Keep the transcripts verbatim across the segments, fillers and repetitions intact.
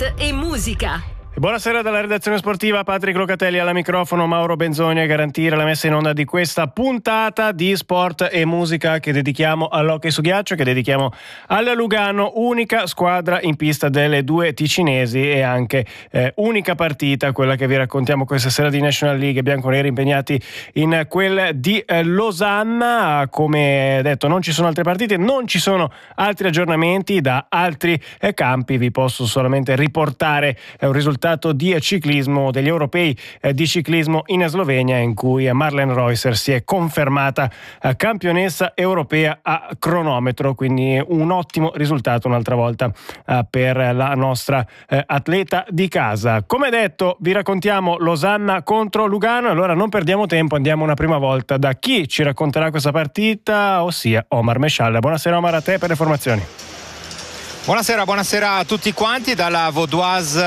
sport e musica. Buonasera dalla redazione sportiva, Patrick Locatelli alla microfono, Mauro Benzoni a garantire la messa in onda di questa puntata di sport e musica che dedichiamo all'hockey su ghiaccio, che dedichiamo al Lugano, unica squadra in pista delle due ticinesi e anche eh, unica partita, quella che vi raccontiamo questa sera di National League, bianconeri impegnati in quel di eh, Losanna. Come detto, non ci sono altre partite, non ci sono altri aggiornamenti da altri eh, campi, vi posso solamente riportare eh, un risultato di ciclismo degli europei eh, di ciclismo in Slovenia, in cui Marlen Reusser si è confermata eh, campionessa europea a cronometro, quindi un ottimo risultato un'altra volta eh, per la nostra eh, atleta di casa. Come detto, vi raccontiamo Losanna contro Lugano, allora non perdiamo tempo, andiamo una prima volta da chi ci racconterà questa partita, ossia Omar Mescialla. Buonasera Omar, a te per le formazioni. Buonasera, buonasera a tutti quanti dalla Vaudoise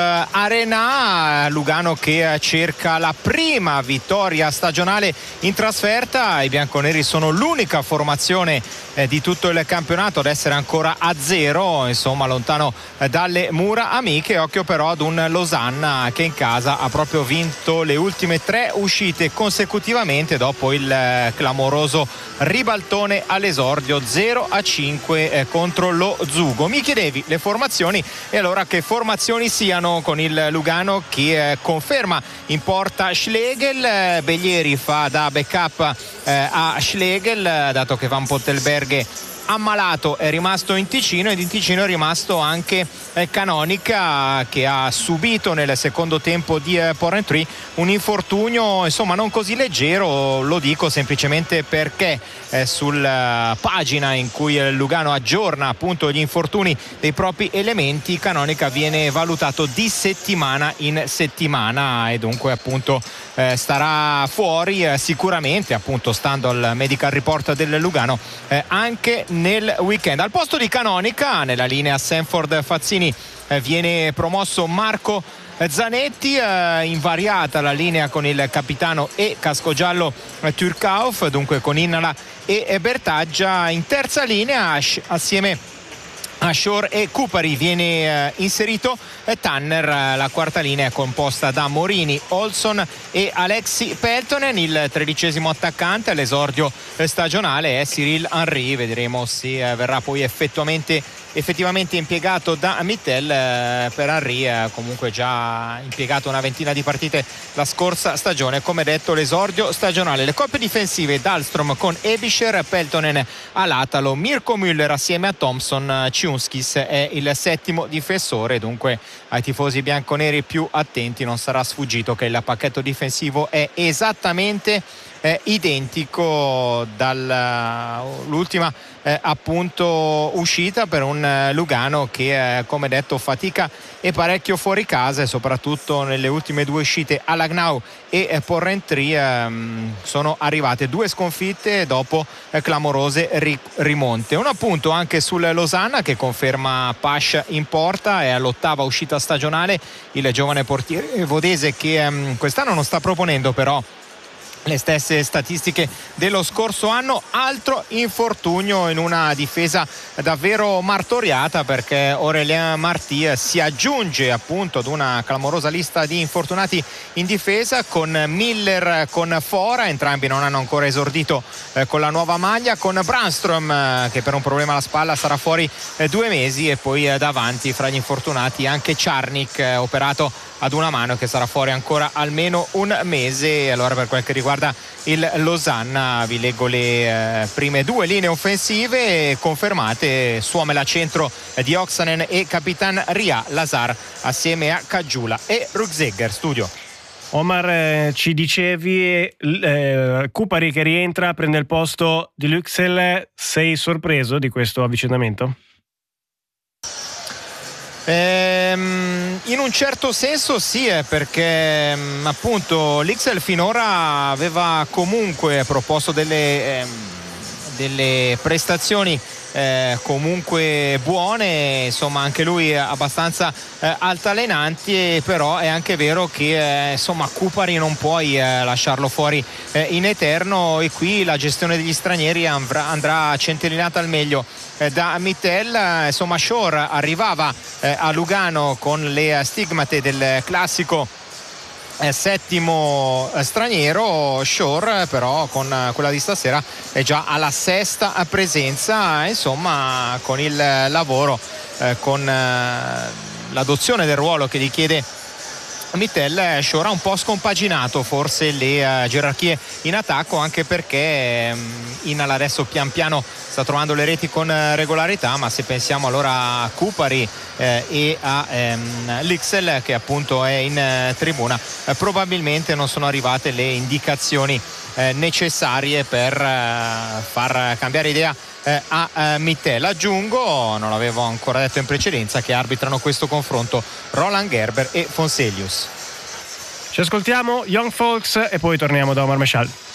Arena. Lugano che cerca la prima vittoria stagionale in trasferta. I bianconeri sono l'unica formazione eh, di tutto il campionato ad essere ancora a zero, insomma lontano eh, dalle mura amiche. Occhio però ad un Losanna che in casa ha proprio vinto le ultime tre uscite consecutivamente dopo il eh, clamoroso ribaltone all'esordio zero a cinque eh, contro lo Zugo. Mi chiedevi le formazioni, e allora che formazioni siano con il Lugano che eh, conferma in porta Schlegel. eh, Bellieri fa da backup eh, a Schlegel, eh, dato che Van Pottelberghe ammalato è rimasto in Ticino, ed in Ticino è rimasto anche eh, Canonica, che ha subito nel secondo tempo di eh, Porrentruy un infortunio insomma non così leggero. Lo dico semplicemente perché eh, sulla pagina in cui il Lugano aggiorna appunto gli infortuni dei propri elementi, Canonica viene valutato di settimana in settimana e dunque appunto eh, starà fuori eh, sicuramente, appunto stando al medical report del Lugano, eh, anche nel weekend. Al posto di Canonica nella linea Sanford Fazzini eh, viene promosso Marco Zanetti, eh, invariata la linea con il capitano e cascogiallo eh, Turcauf, dunque con Innala e Bertaggia. In terza linea assieme a Shore e Kupari viene eh, inserito eh, Tanner. La quarta linea è composta da Morini, Olson e Alexi Peltonen. Il tredicesimo attaccante all'esordio eh, stagionale è Cyril Henry. Vedremo se eh, verrà poi effettivamente effettivamente impiegato da Mittel. eh, per Henry eh, comunque già impiegato una ventina di partite la scorsa stagione. Come detto, l'esordio stagionale. Le coppie difensive: Dahlstrom con Ebischer, Peltonen all'Atalo, Mirko Müller assieme a Thompson. Ciunskis è il settimo difensore, dunque ai tifosi bianconeri più attenti non sarà sfuggito che il pacchetto difensivo è esattamente eh, identico dall'ultima eh, appunto uscita per un eh, Lugano che eh, come detto fatica e parecchio fuori casa, e soprattutto nelle ultime due uscite alla Gnau e eh, Porrentruy ehm, sono arrivate due sconfitte dopo eh, clamorose ri- rimonte. Un appunto anche sul Losanna che conferma Pasch in porta, è all'ottava uscita stagionale il giovane portiere vodese che ehm, quest'anno non sta proponendo però le stesse statistiche dello scorso anno. Altro infortunio in una difesa davvero martoriata, perché Aurélien Marty si aggiunge appunto ad una clamorosa lista di infortunati in difesa, con Miller, con Fora, entrambi non hanno ancora esordito eh, con la nuova maglia, con Brandström eh, che per un problema alla spalla sarà fuori eh, due mesi, e poi eh, davanti fra gli infortunati anche Czarnik, eh, operato ad una mano, che sarà fuori ancora almeno un mese. Allora, per quel che riguarda il Losanna, vi leggo le eh, prime due linee offensive confermate: Suomela centro di Oksanen e Capitan Ria, Lazar assieme a Caggiula e Rücksegger. Studio. Omar, eh, ci dicevi eh, Kupari che rientra, prende il posto di Lüksel. Sei sorpreso di questo avvicendamento? Ehm, in un certo senso sì, eh, perché mh, appunto l'Ixel finora aveva comunque proposto delle, ehm, delle prestazioni eh, comunque buone, insomma anche lui abbastanza eh, altalenanti, però è anche vero che eh, insomma Kupari non puoi eh, lasciarlo fuori eh, in eterno, e qui la gestione degli stranieri andrà, andrà centellinata al meglio eh, da Mittel. Insomma Shore arrivava eh, a Lugano con le stigmate del classico Eh, settimo eh, straniero. Shore però con eh, quella di stasera è già alla sesta presenza, insomma con il lavoro eh, con eh, l'adozione del ruolo che gli chiede Mittel, Shore ha un po' scompaginato forse le uh, gerarchie in attacco, anche perché um, Inal adesso pian piano sta trovando le reti con uh, regolarità, ma se pensiamo allora a Kupari eh, e a um, Lixel che appunto è in uh, tribuna, eh, probabilmente non sono arrivate le indicazioni eh, necessarie per uh, far cambiare idea Eh, a eh, Mittel. Aggiungo, non l'avevo ancora detto in precedenza, che arbitrano questo confronto Roland Gerber e Fonselius. Ci ascoltiamo Young Folks e poi torniamo da Omar Meshal.